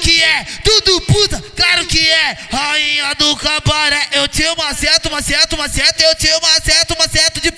que é, tudo puta, claro que é. Rainha do cabaré, eu te maceto, maceto, maceto, eu te maceto, maceto de